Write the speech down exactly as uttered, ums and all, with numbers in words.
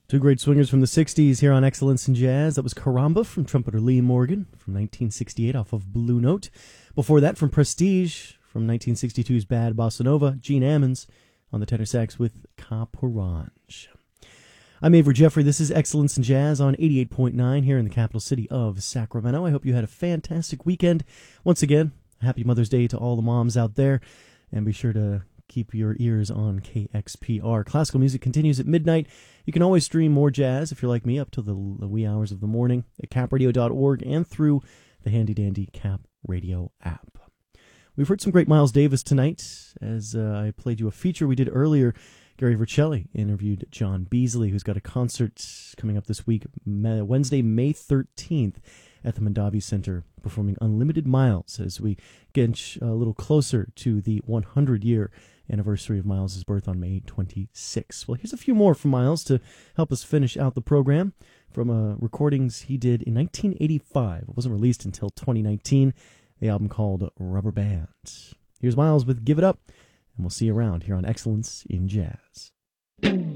Two great swingers from the sixties here on Excellence in Jazz. That was Caramba from trumpeter Lee Morgan from nineteen sixty-eight off of Blue Note. Before that, from Prestige from nineteen sixty-two's Bad Bossa Nova, Gene Ammons on the tenor sax with Caporange. I'm Avery Jeffrey. This is Excellence in Jazz on eighty-eight point nine here in the capital city of Sacramento. I hope you had a fantastic weekend. Once again, happy Mother's Day to all the moms out there, and be sure to keep your ears on K X P R. Classical music continues at midnight. You can always stream more jazz, if you're like me, up till the, the wee hours of the morning at cap radio dot org and through the handy-dandy Cap Radio app. We've heard some great Miles Davis tonight. As uh, I played you a feature we did earlier, Gary Vercelli interviewed John Beasley, who's got a concert coming up this week, Wednesday, May thirteenth, at the Mondavi Center, performing Unlimited Miles as we get a little closer to the hundred-year anniversary of Miles' birth on May twenty-sixth. Well, here's a few more from Miles to help us finish out the program from uh, recordings he did in nineteen eighty-five. It wasn't released until twenty nineteen, the album called Rubber Band. Here's Miles with Give It Up, and we'll see you around here on Excellence in Jazz.